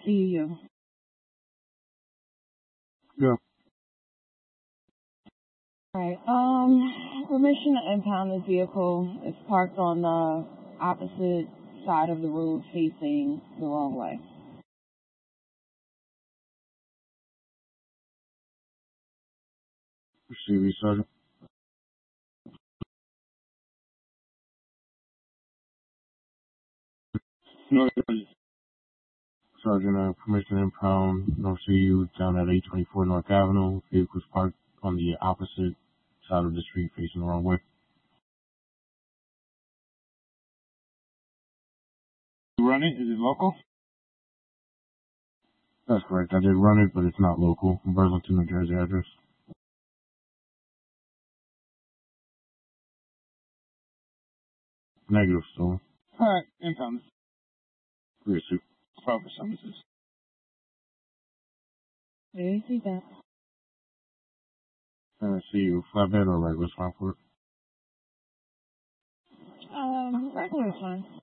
CEU. Yeah. Alright, permission to impound this vehicle. It's parked on the opposite side of the road facing the wrong way. Receive you, Sergeant. No, Sergeant, permission to impound, no CU, down at 824 North Avenue. Vehicles parked on the opposite side of the street facing the wrong way. run it? Is it local? That's correct. I did run it, but it's not local. Burlington, New Jersey address. Negative, so. Alright, impound. Rear suit. Proper summonses. Where do you see that? CU, flatbed or regular Frankfurt? Regular is fine.